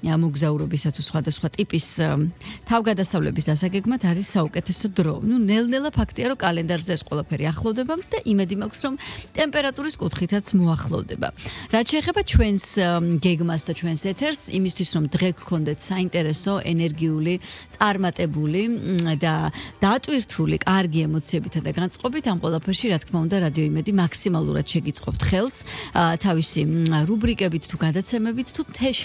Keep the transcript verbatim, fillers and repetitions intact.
მოგზაურობისა თუ სხვადასხვა ტიპის თავგადასავლების დასაგეგმად არის საუკეთესო დრო. ნუ ნელ-ნელა ფაქტია, რომ კალენდარზე ეს ყველაფერი ახლოვდება და იმედი მაქვს, რომ ტემპერატურის კუთხითაც მოახლოვდება. რაც შეეხება ჩვენს გეგმას და ჩვენს ეთერს, იმისთვის რომ დღე გქონდეთ საინტერესო, ენერგიული, წარმატებული და დატვირთული, კარგი ემოციებითა და განწყობით ამ ყველაფერში, რა თქმა უნდა, რადიო იმედი მაქსიმალურად შეგიწყობთ ხელს, თავისი რუბრიკებით თუ გადაცემებით თუ